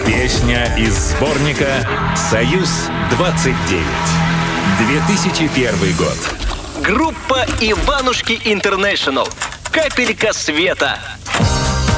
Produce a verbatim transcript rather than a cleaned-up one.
Песня из сборника «Союз-двадцать девять». две тысячи первый год. Группа Иванушки Интернешнл. Капелька света.